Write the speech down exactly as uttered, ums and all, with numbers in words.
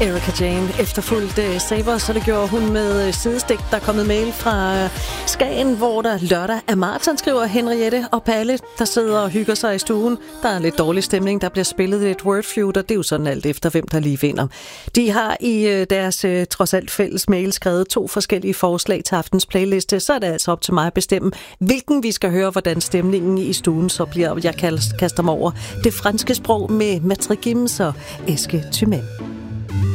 Erika Jane efterfulgt uh, Saver, så det gjorde hun med uh, sidestik. Der er kommet mail fra uh, Skagen, hvor der lørdag er maraton, skriver Henriette og Palle, der sidder og hygger sig i stuen. Der er lidt dårlig stemning, der bliver spillet et wordfeud, og det er jo sådan alt efter, hvem der lige vinder. De har i uh, deres uh, trods alt fælles mail skrevet to forskellige forslag til aftens playliste, så er det altså op til mig at bestemme, hvilken vi skal høre, hvordan stemningen i stuen så bliver. Jeg kaster mig over det franske sprog med Matre Gims og Eske Thymann.